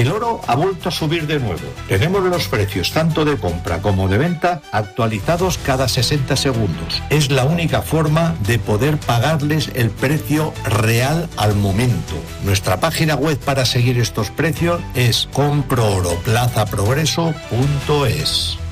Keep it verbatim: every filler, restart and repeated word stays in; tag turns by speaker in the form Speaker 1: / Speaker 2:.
Speaker 1: El oro ha vuelto a subir de nuevo. Tenemos los precios tanto de compra como de venta actualizados cada sesenta segundos. Es la única forma de poder pagarles el precio real al momento. Nuestra página web para seguir estos precios es compro oro plaza progreso punto es.